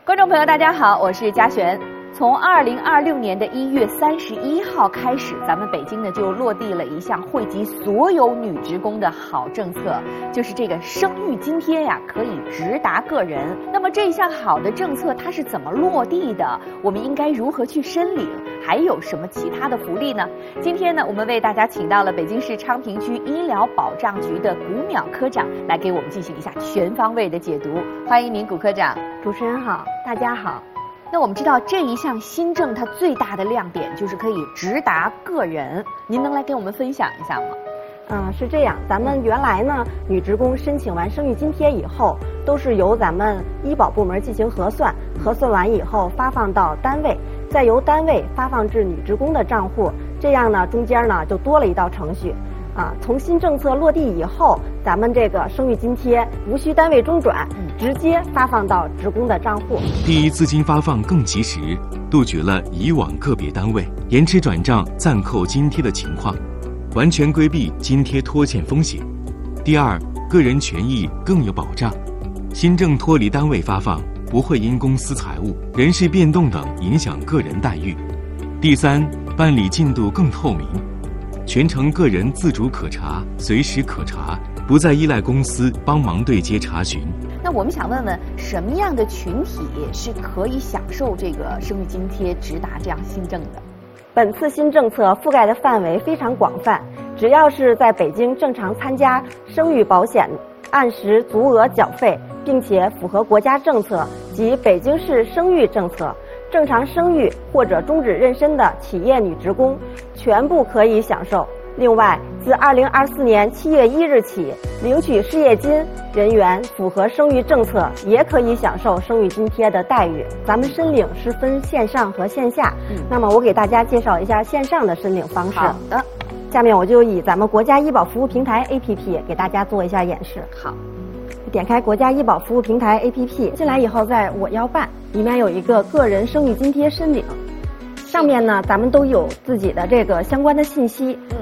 观众朋友，大家好，我是嘉璇。从2026年的1月31号开始，咱们北京呢就落地了一项惠及所有女职工的好政策，就是这个生育津贴呀，可以直达个人。那么这项好的政策它是怎么落地的？我们应该如何去申领？还有什么其他的福利呢？今天呢，我们为大家请到了北京市昌平区医疗保障局的古淼科长来给我们进行一下全方位的解读。欢迎您，古科长。 主持人好，大家好。 那我们知道这一项新政它最大的亮点就是可以直达个人，您能来给我们分享一下吗？ 是这样，咱们原来呢，女职工申请完生育津贴以后，都是由咱们医保部门进行核算，核算完以后发放到单位，再由单位发放至女职工的账户，这样呢，中间呢就多了一道程序。从新政策落地以后，咱们这个生育津贴无需单位中转，直接发放到职工的账户。 第一，资金发放更及时，杜绝了以往个别单位延迟转账暂扣津贴的情况，完全规避津贴拖欠风险。第二，个人权益更有保障，新政脱离单位发放，不会因公司财务、人事变动等影响个人待遇。第三，办理进度更透明，全程个人自主可查，随时可查，不再依赖公司帮忙对接查询。 那我们想问问，什么样的群体是可以享受这个生育津贴直达这样新政的？ 本次新政策覆盖的范围非常广泛，只要是在北京正常参加生育保险，按时足额缴费，并且符合国家政策及北京市生育政策，正常生育或者终止妊娠的企业女职工，全部可以享受。另外，自2024年7月1日起，领取失业金人员符合生育政策，也可以享受生育津贴的待遇。咱们申领是分线上和线下，那么我给大家介绍一下线上的申领方式。 好的， 下面我就以咱们国家医保服务平台 APP 给大家做一下演示。 好， 点开国家医保服务平台 APP， 进来以后，在我要办里面有一个个人生育津贴申领，上面呢咱们都有自己的这个相关的信息，